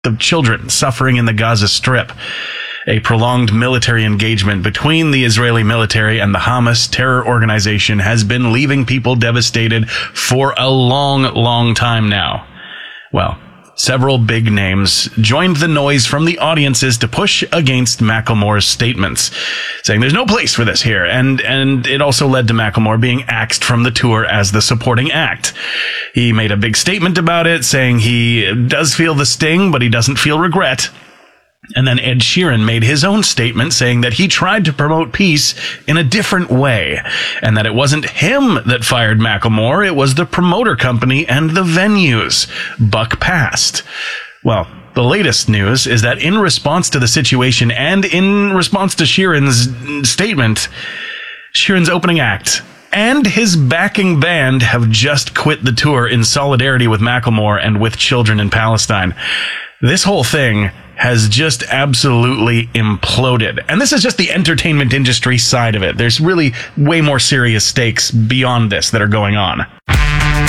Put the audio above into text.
of children suffering in the Gaza Strip. A prolonged military engagement between the Israeli military and the Hamas terror organization has been leaving people devastated for a long time now. Well, several big names joined the noise from the audiences to push against Macklemore's statements, saying there's no place for this here, and it also led to Macklemore being axed from the tour as the supporting act. He made a big statement about it, saying he does feel the sting, but he doesn't feel regret. And then Ed Sheeran made his own statement saying that he tried to promote peace in a different way, and that it wasn't him that fired Macklemore, it was the promoter company and the venues. Buck passed. Well, the latest news is that in response to the situation and in response to Sheeran's statement, Sheeran's opening act and his backing band have just quit the tour in solidarity with Macklemore and with children in Palestine. This whole thing has just absolutely imploded. And this is just the entertainment industry side of it. There's really way more serious stakes beyond this that are going on.